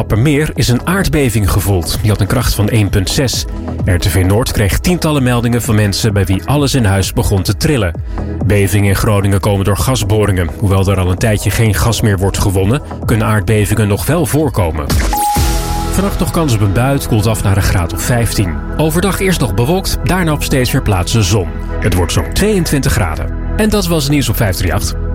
Appermeer is een aardbeving gevoeld. Die had een kracht van 1,6. RTV Noord kreeg tientallen meldingen van mensen bij wie alles in huis begon te trillen. Bevingen in Groningen komen door gasboringen. Hoewel er al een tijdje geen gas meer wordt gewonnen, kunnen aardbevingen nog wel voorkomen. Vannacht nog kans op een bui, het koelt af naar een graad of 15. Overdag eerst nog bewolkt, daarna op steeds meer plaatsen zon. Het wordt zo'n 22 graden. En dat was het nieuws op 538.